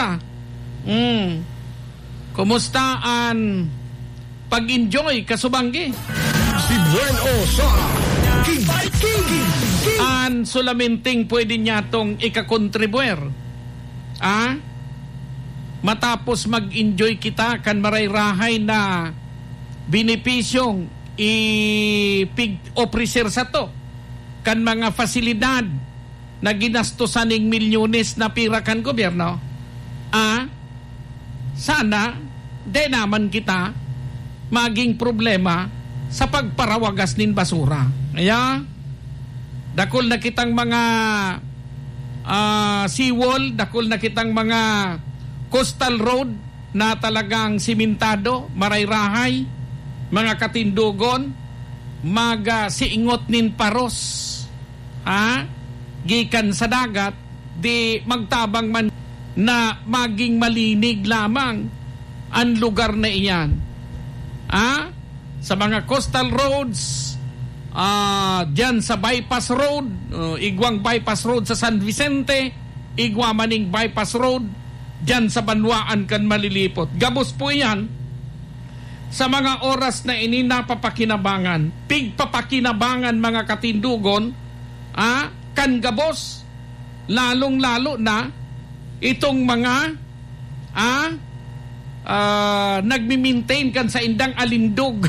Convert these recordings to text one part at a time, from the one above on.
Kumusta ang pag-enjoy kasubanggi? Si Bueno sa An sulaminting pwede niya tong ikakontribuer. Matapos mag-enjoy kita kan marayrahay na benepisyong i-officer sa to kan mga fasilidad na ginastusan ng milyones na pira kan gobyerno. Sana di naman kita maging problema sa pagparawagas nin basura. Dakol na kitang mga seawall, dakol na kitang mga coastal road na talagang simentado, marayrahay, mga katindugon, siingot nin paros. Gikan sa dagat, di magtabang man na maging malinig lamang ang lugar na iyan. Sa mga coastal roads, dyan sa bypass road, igwang bypass road sa San Vicente, igwa maning bypass road, dyan sa Banwaan kan malilipot. Gabos po yan sa mga oras na ini napapakinabangan. Pigpapakinabangan mga katindugon, kan gabos, lalong-lalo na itong mga nagmi-maintain kan sa indang alindog.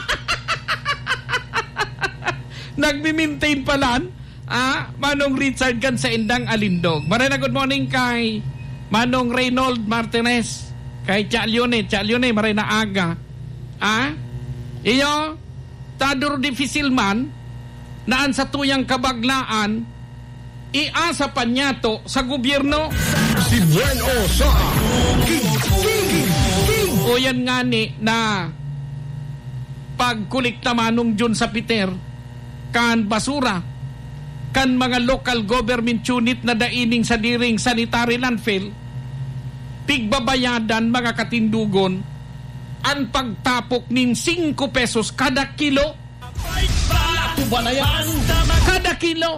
Nagmi-maintain palan Manong Richard kan sa indang alindog. Marina, good morning kay Manong Reynold Martinez, kay Cha Leone, marina aga. Iyo tadur difficile man naan sa tuyang kabaglaan iasa pa niya to sa gobyerno. Si Bueno sa o yan nga ni na pagkulikta manong Jun sa Peter kan basura kan mga local government unit na daining sa diring sanitary landfill, pigbabayadan mga katindugon ang pagtapok nin 5 pesos kada kilo. Kada kilo.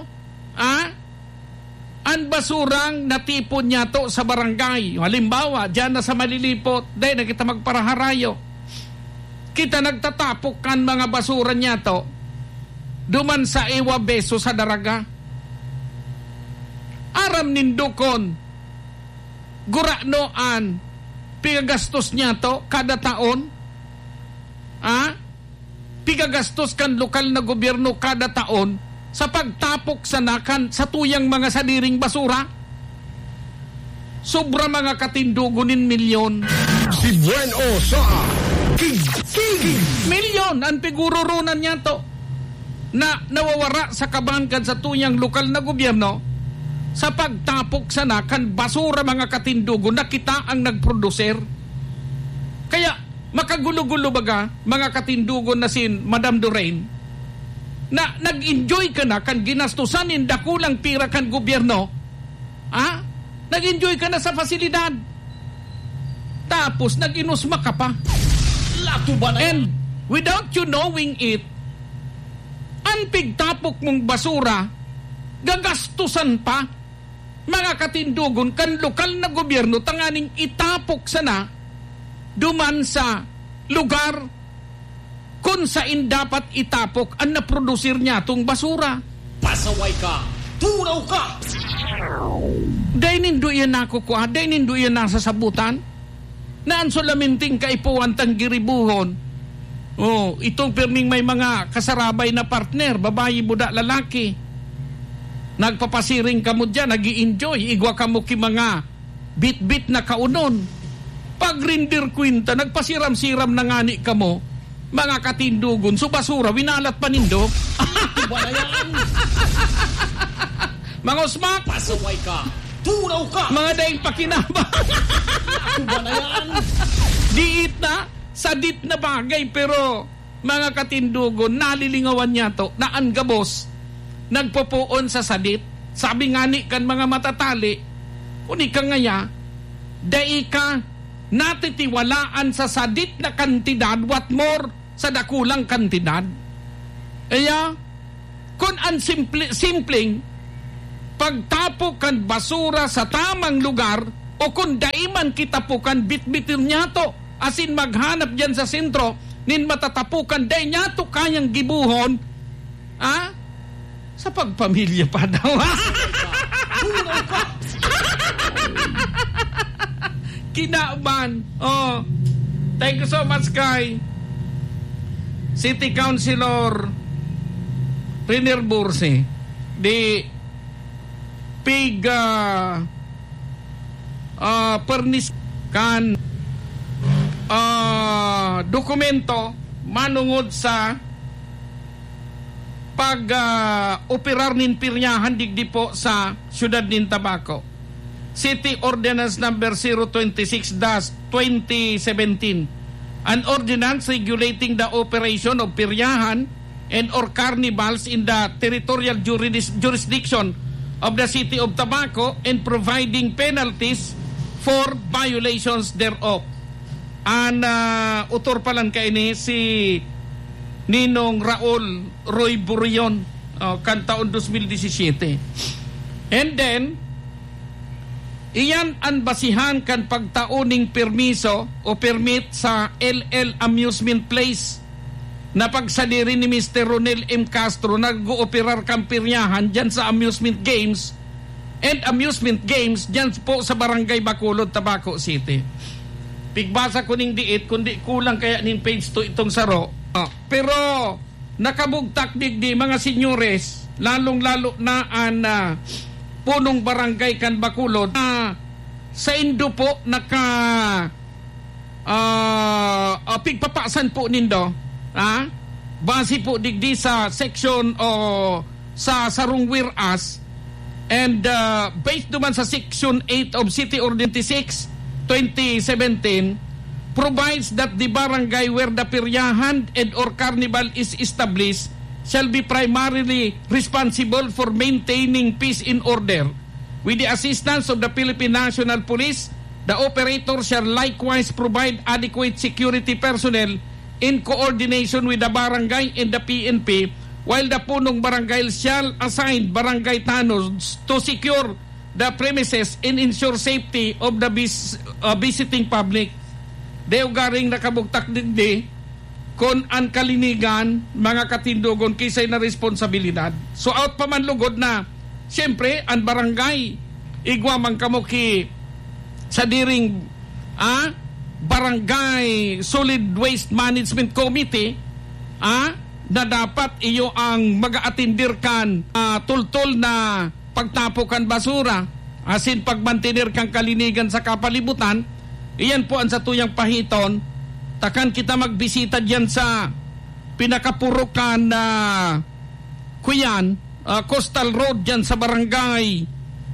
Ang basurang natipon niya to sa barangay. Halimbawa, dyan na sa malilipot, dahil na kita magparaharayo. Kita nagtatapok kan mga basura niya to duman sa iwa beso sa daraga. Aram nindukon guranoan pigagastos niya to kada taon. Pigagastos kan lokal na gobyerno kada taon sa pagtapok sa nakan sa tuyang mga sadiring basura. Sobra mga katindugunin milyon. Si Bueno sa milyon ang pigururunan niya to na nawawara sa kabangkan sa tuyang lokal na gobyerno sa pagtapok sa nakan basura mga katindugo na kita ang nagproducer. Kaya makagulo-gulo baga mga katindugo na sin Madam Doreen na nag-enjoy ka na kan ginastusan in dakulang pira kan gobyerno. Nag-enjoy ka na sa fasilidad. Tapos nag-inusma ka pa. And without you knowing it, ang pigtapok mong basura, gagastusan pa mga katindugon kan lokal na gobyerno tanganing itapok sana duman sa lugar kung saan dapat itapok ang naprodusir niya tong basura. Pasaway ka, tunaw ka. Dahil nindo yan nakukuha, dahil nindo yan nasa sabutan, naan sulaminting kaipuan tang giribuhon. Itong pirming may mga kasarabay na partner, babayi, buda, lalaki. Nagpapasiring ka mo dyan, nag-i-enjoy, igwa ka mo ki mga bit-bit na kaunon. Pag rindir kwinta, nagpasiram-siram na ngani ka mo, mga katindugon, so basura, winalat pa nindo. Mga usmak, pasaway ka, tunaw ka. mga daing pakinabang. Diit na, sadit na bagay, pero mga katindugon, nalilingawan niya to, na ang gabos, nagpopoon sa sadit. Sabi nga ni kan mga matatali, kuni ka ngaya, dai ka natitiwalaan sa sadit na kantidad, what more sa dakulang kantidad. Kaya, kung ang simpleng pagtapok kan basura sa tamang lugar, O kung daiman kitapukan, bitbitin niya to. Asin maghanap dyan sa sentro, nin matatapukan, day niya to kayang gibuhon. Sa pagpamilya pa daw. Tunaw ka! Kinaaban. Thank you so much kay City Councilor Riner Burse. Di pig pernis kan dokumento manungod sa pag-operar nin piryahan digdi po sa siyudad nin Tabaco. City Ordinance Number 026-2017. An ordinance regulating the operation of piryahan and or carnivals in the territorial jurisdiction of the City of Tabaco and providing penalties for violations thereof. Utor palan kay ni si Ninong Raul Roy Burion kan taon 2017. And then iyan ang basihan kan pagtauning permiso o permit sa LL Amusement Place na pagsadiri ni Mr. Ronel M. Castro nag-ooperar kampiryahan dyan sa amusement games and amusement games dyan po sa Barangay Bacolod, Tabaco City. Pigbasa ko ning diit, kundi kulang kaya ning page 2 itong saro. Pero nakabugtak digdi mga senyores, lalong-lalo na ang punong barangay kan Bacolod sa Indo po pigpapasan po nindo base po digdi sa section o sa sarong whereas and based naman sa section 8 of City Ordinance 2017 provides that the barangay where the piryahan and or carnival is established shall be primarily responsible for maintaining peace and order. With the assistance of the Philippine National Police, the operator shall likewise provide adequate security personnel in coordination with the barangay and the PNP, while the punong barangay shall assign barangay tanod to secure the premises and ensure safety of the visiting public. Deugaring nakabugtak digdi kon ang kalinigan, mga katindugon, kisay na responsibilidad. So out pa man lugod na, siyempre, ang barangay, igwa man kamuki sa diring Barangay Solid Waste Management Committee, na dapat iyo ang mag-aatindir kan tultol na pagtapukan basura, asin pagmantinir kang kalinigan sa kapalibutan. Iyan po ang sa tuyang pahiton. Takan kita magbisita diyan sa pinakapurukan na Kuyan, Coastal Road diyan sa barangay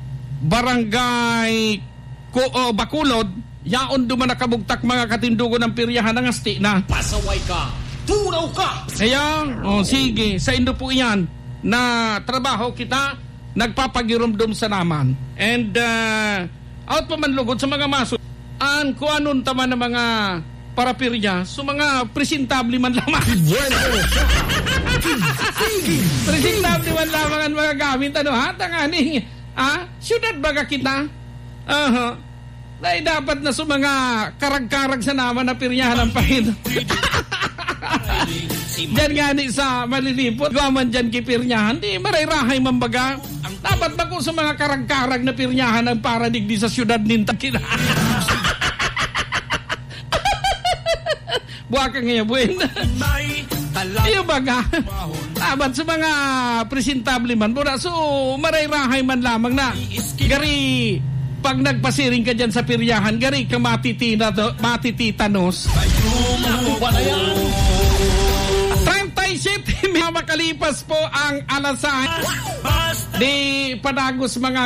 Bacolod, yaon duman nakabugtak mga katindugo ng piryahan ng asti na. Pasaway ka, tunaw ka! Kaya, sige, sa Indo po iyan na trabaho kita, nagpapagirumdum sa naman. And out pa man lugod sa mga maso, kung anong tama ng mga parapirya, so mga presentable man lamang. Presentable man lamang ang mga gamit. Tanganing, syudad baga kita? Dahil dapat na sa mga karag-karag sa naman na piryahan ng pahin. Diyan nga ni sa malilipot, gaman dyan kipiryahan, di marayrahay mambaga. Dapat ba ko sa mga karag-karag na piryahan ng paradigdi sa syudad ninta kita? Buwa ka ngayon, buwan. Iyo baga. Dapat sa mga presentable man, muna, so marayrahay man lamang na. Gari, pag nagpasiring ka dyan sa piryahan, gari ka matititanos. 37 may makalipas po ang alasan. Di padagos mga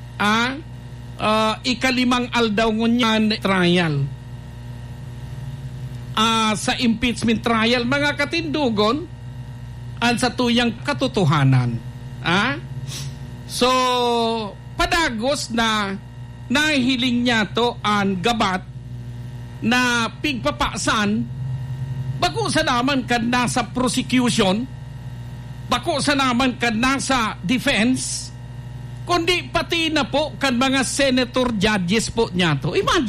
ikalimang aldaw ngunyan trial. Sa impeachment trial, mga katindugon, ang sa tuyang katotohanan. So, padagos na nahiling niya to ang gabat na pigpapasan, bako sa naman kad nasa prosecution, bako sa naman kad nasa defense, kundi pati na po kan mga senator judges po niya to. Imagine